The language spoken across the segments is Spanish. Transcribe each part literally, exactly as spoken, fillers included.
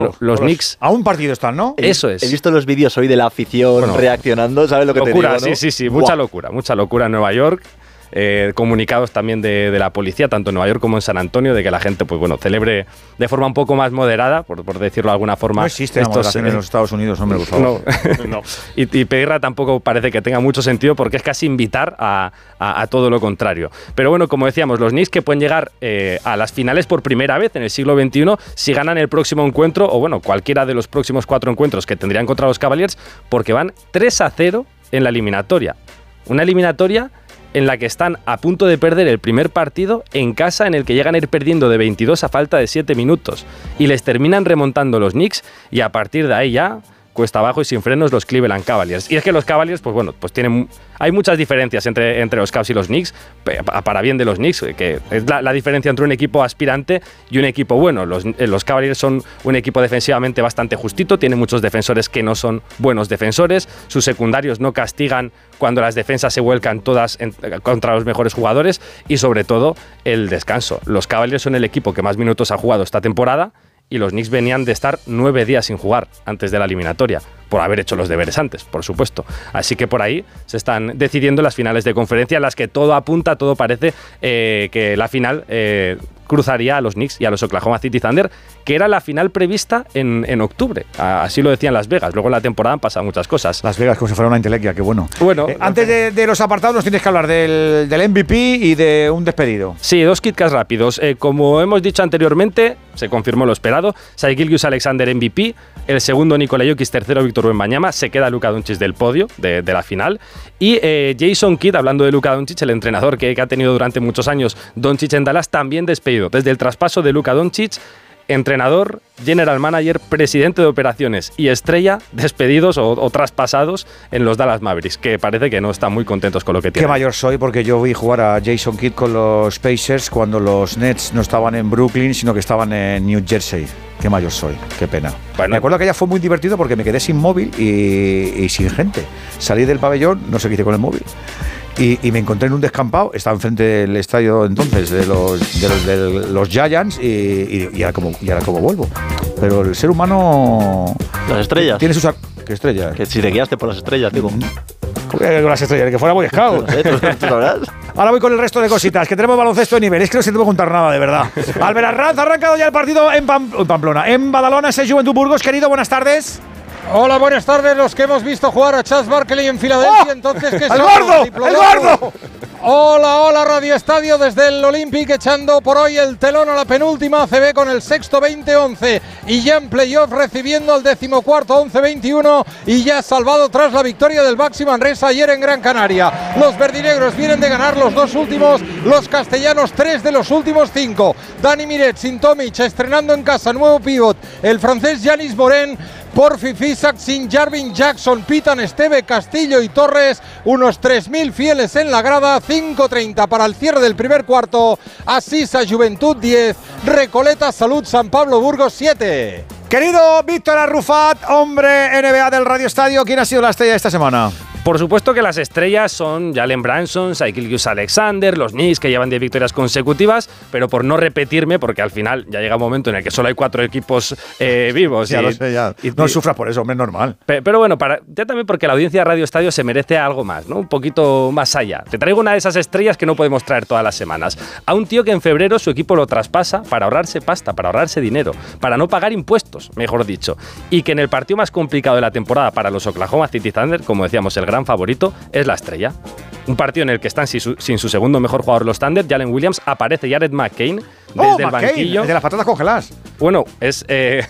Los, los Knicks. A un partido están, ¿no? Eso es. He visto los vídeos hoy de la afición bueno, reaccionando, ¿sabes lo que locura, te digo? ¿no? Sí, sí, sí, mucha Buah. locura, mucha locura en Nueva York. Eh, comunicados también de, de la policía, tanto en Nueva York como en San Antonio, de que la gente, pues bueno, celebre de forma un poco más moderada, por, por decirlo de alguna forma. No existe estos, la moderación eh, en los Estados Unidos, hombre, por favor. No. no. Y, y pedirla tampoco parece que tenga mucho sentido, porque es casi invitar a, a, a todo lo contrario. Pero bueno, como decíamos, los Knicks que pueden llegar eh, a las finales por primera vez en el siglo veintiuno si ganan el próximo encuentro, o bueno, cualquiera de los próximos cuatro encuentros que tendrían contra los Cavaliers, porque van tres a cero en la eliminatoria. Una eliminatoria en la que están a punto de perder el primer partido en casa, en el que llegan a ir perdiendo de veintidós a falta de siete minutos. Y les terminan remontando los Knicks, y a partir de ahí ya, cuesta abajo y sin frenos, los Cleveland Cavaliers. Y es que los Cavaliers, pues bueno, pues tienen... Hay muchas diferencias entre, entre los Cavs y los Knicks, para bien de los Knicks, que es la, la diferencia entre un equipo aspirante y un equipo bueno. Los, los Cavaliers son un equipo defensivamente bastante justito, tienen muchos defensores que no son buenos defensores, sus secundarios no castigan cuando las defensas se vuelcan todas en, contra los mejores jugadores, y sobre todo el descanso. Los Cavaliers son el equipo que más minutos ha jugado esta temporada, y los Knicks venían de estar nueve días sin jugar antes de la eliminatoria, por haber hecho los deberes antes, por supuesto. Así que por ahí se están decidiendo las finales de conferencia, en las que todo apunta, todo parece eh, que la final eh, cruzaría a los Knicks y a los Oklahoma City Thunder, que era la final prevista en, en octubre. Así lo decían Las Vegas. Luego en la temporada han pasado muchas cosas. Las Vegas como si fuera una intelequia, qué bueno. Bueno, eh, antes de, de los apartados nos tienes que hablar del, del M V P y de un despedido. Sí, dos KitKats rápidos. Eh, como hemos dicho anteriormente, se confirmó lo esperado. Shai Gilgeous-Alexander M V P, el segundo Nikola Jokic, tercero Víctor Wembanyama, se queda Luka Doncic del podio de, de la final. Y eh, Jason Kidd, hablando de Luka Doncic, el entrenador que, que ha tenido durante muchos años Doncic en Dallas, también despedido. Desde el traspaso de Luka Doncic, entrenador, general manager, presidente de operaciones y estrella, despedidos o, o traspasados en los Dallas Mavericks, que parece que no están muy contentos con lo que tienen. Qué mayor soy, porque yo vi jugar a Jason Kidd con los Pacers cuando los Nets no estaban en Brooklyn, sino que estaban en New Jersey. Qué mayor soy, qué pena. Bueno, me acuerdo que ya fue muy divertido porque me quedé sin móvil y, y sin gente. Salí del pabellón, no sé qué hice con el móvil. Y, y me encontré en un descampado, estaba enfrente del estadio entonces de los, de los, de los Giants y, y, y, ahora como, y ahora como vuelvo. Pero el ser humano... Las estrellas. Tiene sus... ¿Qué estrellas? Que si te guiaste por las estrellas, digo. ¿Cómo que con las estrellas? Que fuera Boy Scout. No sé, ¿tú, tú sabrás? Ahora voy con el resto de cositas, que tenemos baloncesto de nivel. Es que no se te puede contar nada, de verdad. Albert Arranz ha arrancado ya el partido en, Pam en Pamplona. En Badalona, ese Juventud Burgos. Querido, buenas tardes. Hola, buenas tardes. Los que hemos visto jugar a Charles Barkley en Filadelfia, ¡Oh! entonces que ¡El gordo! ¡El gordo! Hola, hola, Radio Estadio desde el Olympic, echando por hoy el telón a la penúltima A C B con el sexto veinte once y ya en playoff recibiendo al decimocuarto once veintiuno y ya salvado tras la victoria del Baxi Manresa ayer en Gran Canaria. Los verdinegros vienen de ganar los dos últimos, los castellanos tres de los últimos cinco. Dani Miret, sin Tomic, estrenando en casa nuevo pívot, el francés Yanis Moren, por Fifisac, sin Jarvin Jackson, pitan Esteve, Castillo y Torres, unos tres mil fieles en la grada, cinco treinta para el cierre del primer cuarto, Asisa Juventud diez, Recoleta Salud San Pablo Burgos siete. Querido Víctor Arrufat, hombre N B A del Radio Estadio, ¿quién ha sido la estrella esta semana? Por supuesto que las estrellas son Jalen Brunson, Shai Gilgeous-Alexander, los Knicks, que llevan diez victorias consecutivas, pero por no repetirme, porque al final ya llega un momento en el que solo hay cuatro equipos eh, vivos. Ya y, lo sé, ya. Y, no sufras por eso, hombre, es normal. Pero, pero bueno, para, ya también porque la audiencia de Radio Estadio se merece algo más, ¿no? Un poquito más allá. Te traigo una de esas estrellas que no podemos traer todas las semanas. A un tío que en febrero su equipo lo traspasa para ahorrarse pasta, para ahorrarse dinero, para no pagar impuestos, mejor dicho. Y que en el partido más complicado de la temporada para los Oklahoma City Thunder, como decíamos, el gran favorito, es la estrella. Un partido en el que están sin su, sin su segundo mejor jugador los Thunder, Jalen Williams, aparece Jared McCain desde oh, el McCain, banquillo. El de las patatas congeladas. Bueno, es... Eh,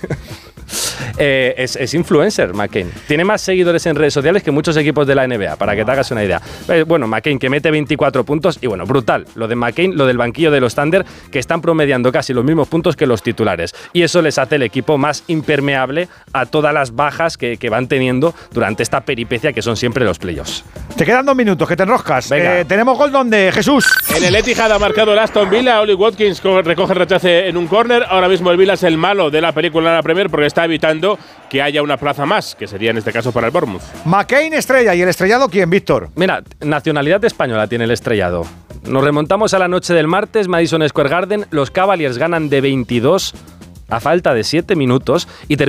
Eh, es, es influencer, McCain. Tiene más seguidores en redes sociales que muchos equipos de la N B A, para que te hagas una idea. Eh, bueno, McCain que mete veinticuatro puntos y bueno, brutal. Lo de McCain, lo del banquillo de los Thunder, que están promediando casi los mismos puntos que los titulares. Y eso les hace el equipo más impermeable a todas las bajas que, que van teniendo durante esta peripecia que son siempre los playoffs. Te quedan dos minutos, que te enroscas. Eh, tenemos gol donde, Jesús. En el Etihad ha marcado el Aston Villa. Oli Watkins recoge el rechace en un córner. Ahora mismo el Villa es el malo de la película en la Premier porque está evitando que haya una plaza más, que sería en este caso para el Bournemouth. McCain estrella. ¿Y el estrellado quién, Víctor? Mira, nacionalidad española tiene el estrellado. Nos remontamos a la noche del martes, Madison Square Garden. Los Cavaliers ganan de veintidós a falta de siete minutos y terminan